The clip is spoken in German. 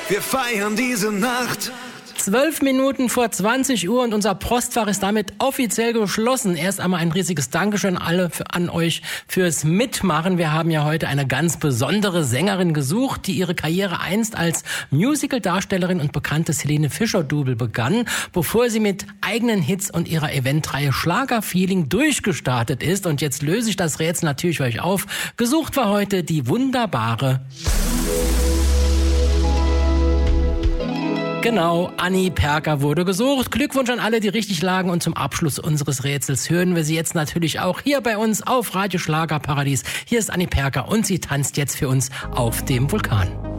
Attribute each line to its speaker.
Speaker 1: Wir feiern diese Nacht.
Speaker 2: 12 Minuten vor 20 Uhr und unser Postfach ist damit offiziell geschlossen. Erst einmal ein riesiges Dankeschön an euch fürs Mitmachen. Wir haben ja heute eine ganz besondere Sängerin gesucht, die ihre Karriere einst als Musical-Darstellerin und bekanntes Helene Fischer-Double begann, bevor sie mit eigenen Hits und ihrer Eventreihe Schlagerfeeling durchgestartet ist. Und jetzt löse ich das Rätsel natürlich für euch auf. Gesucht war heute die wunderbare... Genau, Anni Perker wurde gesucht. Glückwunsch an alle, die richtig lagen. Und zum Abschluss unseres Rätsels hören wir sie jetzt natürlich auch hier bei uns auf Radio Schlagerparadies. Hier ist Anni Perker und sie tanzt jetzt für uns auf dem Vulkan.